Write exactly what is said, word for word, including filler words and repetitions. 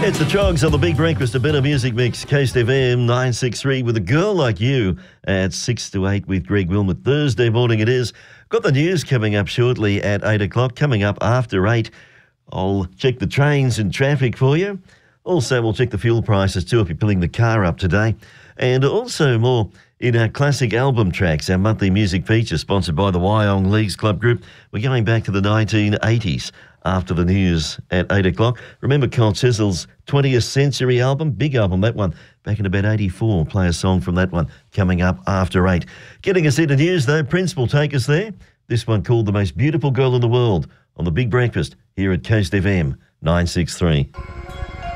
It's the Trogs on the Big Breakfast, a better music mix. Coast F M nine six three with A Girl Like You at six to eight with Greg Wilmot. Thursday morning it is. Got the news coming up shortly at eight o'clock. Coming up after eight, I'll check the trains and traffic for you. Also, we'll check the fuel prices too if you're filling the car up today. And also more in our classic album tracks, our monthly music feature sponsored by the Wyong Leagues Club Group. We're going back to the nineteen eighties after the news at eight o'clock. Remember Cold Sizzle's twentieth Century album? Big album, that one, back in about eighty-four. Play a song from that one coming up after eight. Getting us into news, though, Prince will take us there. This one called The Most Beautiful Girl in the World on the Big Breakfast here at Coast F M nine six three.